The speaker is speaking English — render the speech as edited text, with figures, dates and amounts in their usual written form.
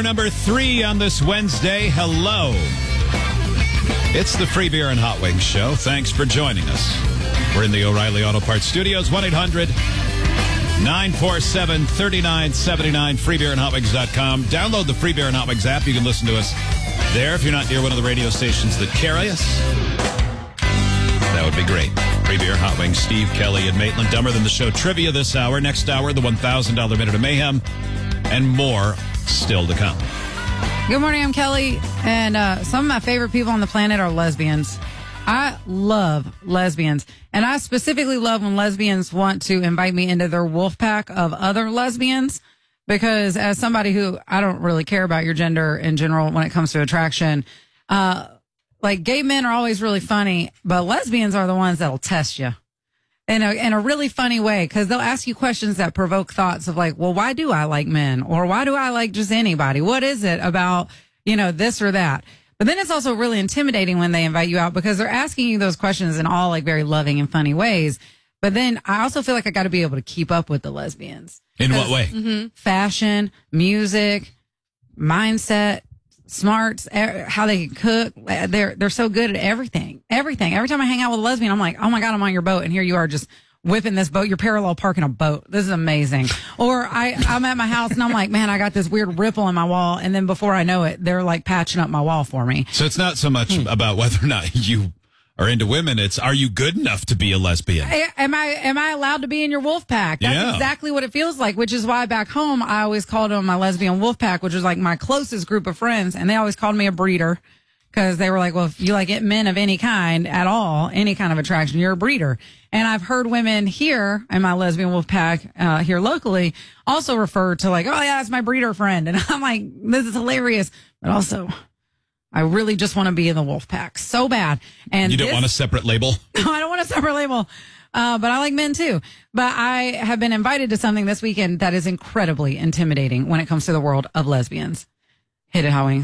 number 3 on this Wednesday. Hello. It's the Free Beer and Hot Wings Show. Thanks for joining us. We're in the O'Reilly Auto Parts Studios, 1-800-947-3979, freebeerandhotwings.com. Download the Free Beer and Hot Wings app. You can listen to us there if you're not near one of the radio stations that carry us. That would be great. Free Beer, Hot Wings, Steve, Kelly, and Maitland. Dumber Than the Show trivia this hour. Next hour, the $1,000 Minute of Mayhem, and more still to come. Good morning, I'm Kelly, and some of my favorite people on the planet are lesbians. I love lesbians, and I specifically love when lesbians want to invite me into their wolf pack of other lesbians, because as somebody who, I don't really care about your gender in general when it comes to attraction, like gay men are always really funny, but lesbians are the ones that'll test you in a really funny way, because they'll ask you questions that provoke thoughts of like, well, why do I like men? Or why do I like just anybody? What is it about, this or that? But then it's also really intimidating when they invite you out, because they're asking you those questions in all like very loving and funny ways. But then I also feel like I got to be able to keep up with the lesbians. In what way? Fashion, music, mindset, smarts, how they can cook. They're so good at everything. Every time I hang out with a lesbian, I'm like, oh my God, I'm on your boat. And here you are just whipping this boat. You're parallel parking a boat. This is amazing. Or I'm at my house and I'm like, man, I got this weird ripple in my wall. And then before I know it, they're like patching up my wall for me. So it's not so much about whether or not you are into women. It's, are you good enough to be a lesbian? Am I allowed to be in your wolf pack? That's exactly what it feels like, which is why back home, I always called them my lesbian wolf pack, which was like my closest group of friends. And they always called me a breeder, because they were like, well, if you like men of any kind at all, any kind of attraction, you're a breeder. And I've heard women here in my lesbian wolf pack, here locally, also refer to like, oh yeah, that's my breeder friend. And I'm like, this is hilarious. But also, I really just want to be in the wolf pack so bad. And you don't want a separate label? No, I don't want a separate label. But I like men too. But I have been invited to something this weekend that is incredibly intimidating when it comes to the world of lesbians. Hit it, Hot Wings.